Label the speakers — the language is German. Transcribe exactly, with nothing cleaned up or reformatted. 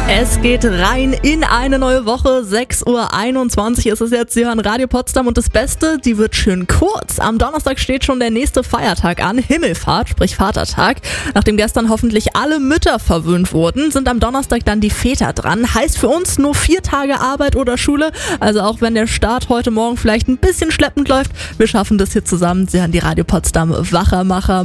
Speaker 1: Es geht rein in eine neue Woche. sechs Uhr einundzwanzig ist es jetzt. Sie hören Radio Potsdam und das Beste, die wird schön kurz. Am Donnerstag steht schon der nächste Feiertag an, Himmelfahrt, sprich Vatertag. Nachdem gestern hoffentlich alle Mütter verwöhnt wurden, sind am Donnerstag dann die Väter dran. Heißt für uns nur vier Tage Arbeit oder Schule. Also auch wenn der Start heute Morgen vielleicht ein bisschen schleppend läuft, wir schaffen das hier zusammen. Sie hören die Radio Potsdam Wachermacher.